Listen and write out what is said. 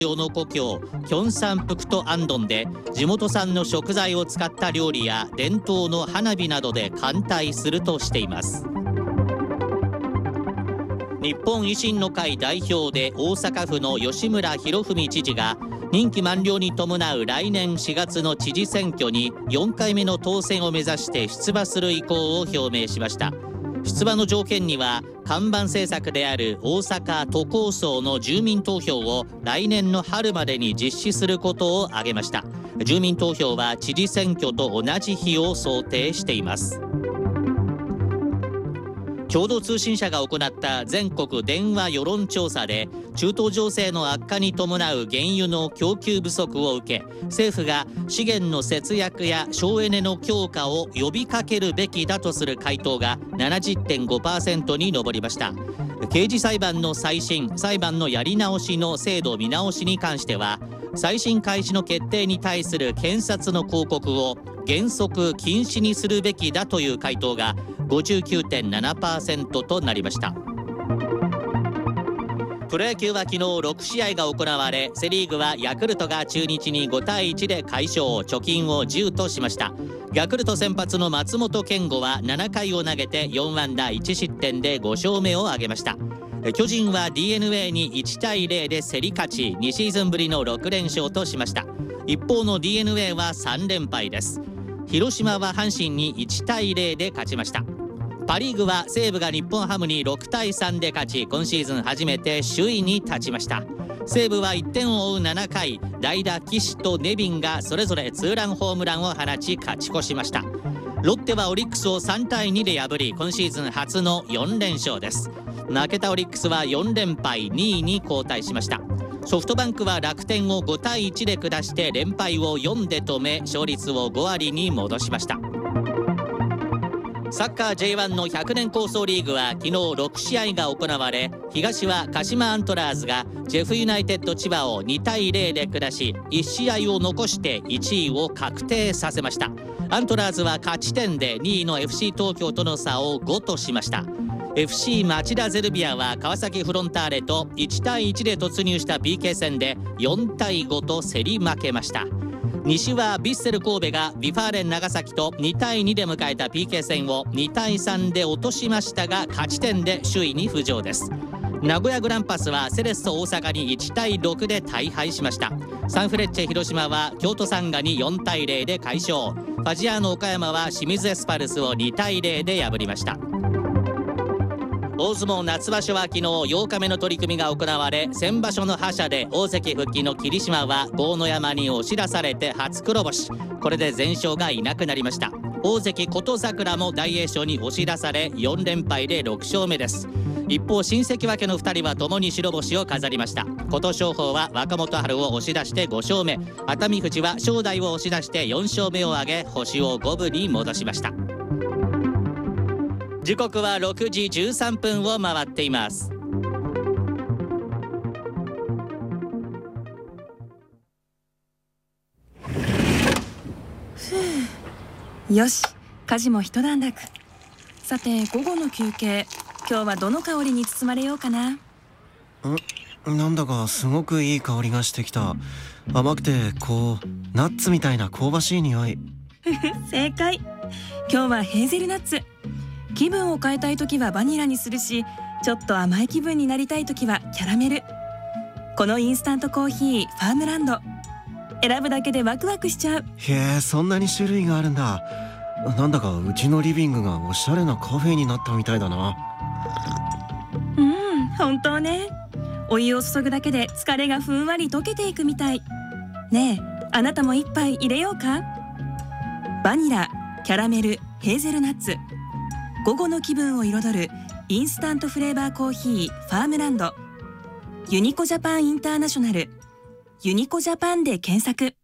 の故郷キョンサンプクトアンドンで地元産の食材を使った料理や伝統の花火などで歓待するとしています。日本維新の会代表で大阪府の吉村洋文知事が任期満了に伴う来年4月の知事選挙に4回目の当選を目指して出馬する意向を表明しました。出馬の条件には看板政策である大阪都構想の住民投票を来年の春までに実施することを挙げました。住民投票は知事選挙と同じ日を想定しています。共同通信社が行った全国電話世論調査で、中東情勢の悪化に伴う原油の供給不足を受け、政府が資源の節約や省エネの強化を呼びかけるべきだとする回答が 70.5% に上りました。刑事裁判の再審、裁判のやり直しの制度見直しに関しては、再審開始の決定に対する検察の抗告を原則禁止にするべきだという回答が 59.7% となりました。プロ野球は昨日6試合が行われ、セリーグはヤクルトが中日に5対1で快勝、貯金を10としました。ヤクルト先発の松本健吾は7回を投げて4安打1失点で5勝目を挙げました。巨人は DNA に1対0で競り勝ち、2シーズンぶりの6連勝としました。一方の DNA は3連敗です。広島は阪神に1対0で勝ちました。パ・リーグは西武が日本ハムに6対3で勝ち、今シーズン初めて首位に立ちました。西武は1点を追う7回、代打岸とネビンがそれぞれツーランホームランを放ち勝ち越しました。ロッテはオリックスを3対2で破り、今シーズン初の4連勝です。負けたオリックスは4連敗、2位に後退しました。ソフトバンクは楽天を5対1で下して連敗を4で止め、勝率を5割に戻しました。サッカー J1 の100年構想リーグは昨日6試合が行われ、東は鹿島アントラーズがジェフユナイテッド千葉を2対0で下し、1試合を残して1位を確定させました。アントラーズは勝ち点で2位の FC 東京との差を5としました。FC 町田ゼルビアは川崎フロンターレと1対1で突入した PK 戦で4対5と競り負けました。西はヴィッセル神戸がビファーレン長崎と2対2で迎えた PK 戦を2対3で落としましたが、勝ち点で首位に浮上です。名古屋グランパスはセレッソ大阪に1対6で大敗しました。サンフレッチェ広島は京都サンガに4対0で快勝、ファジアーノ岡山は清水エスパルスを2対0で破りました。大相撲夏場所は昨日8日目の取り組みが行われ、先場所の覇者で大関復帰の霧島は豪ノ山に押し出されて初黒星、これで全勝がいなくなりました。大関琴櫻も大栄翔に押し出され4連敗で6勝目です。一方新関脇の2人はともに白星を飾りました。琴勝峰は若元春を押し出して5勝目、熱海富士は正代を押し出して4勝目を挙げ、星を五分に戻しました。時刻は6時13分を回っています。 よし、家事も一段落。さて午後の休憩、今日はどの香りに包まれようかな。 なんだかすごくいい香りがしてきた。甘くてこうナッツみたいな香ばしい匂い。 正解。今日はヘーゼルナッツ。気分を変えたいときはバニラにするし、ちょっと甘い気分になりたいときはキャラメル。このインスタントコーヒーファームランド、選ぶだけでワクワクしちゃう。 へえ、そんなに種類があるんだ。なんだかうちのリビングがおしゃれなカフェになったみたいだな。 本当ね。お湯を注ぐだけで疲れがふんわり溶けていくみたい。ねえ、あなたも一杯入れようか。バニラ、キャラメル、ヘーゼルナッツ、午後の気分を彩るインスタントフレーバーコーヒーファームランド。ユニコジャパンインターナショナル、ユニコジャパンで検索。